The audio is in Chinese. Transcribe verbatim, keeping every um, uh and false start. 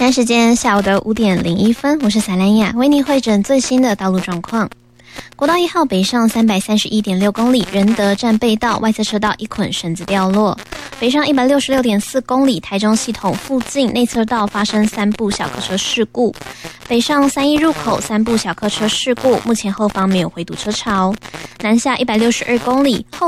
现在时间下午的五点零一分，我是萨兰雅，为您汇整最新的道路状况。国道一号北上三百三十一点六公里，仁德站背道外侧车道一捆绳子掉落。北上一百六十六点四公里，台中系统附近内侧道发生三部小客车事故。北上三一入口三部小客车事故，目前后方没有回堵车潮。南下一百六十二公里后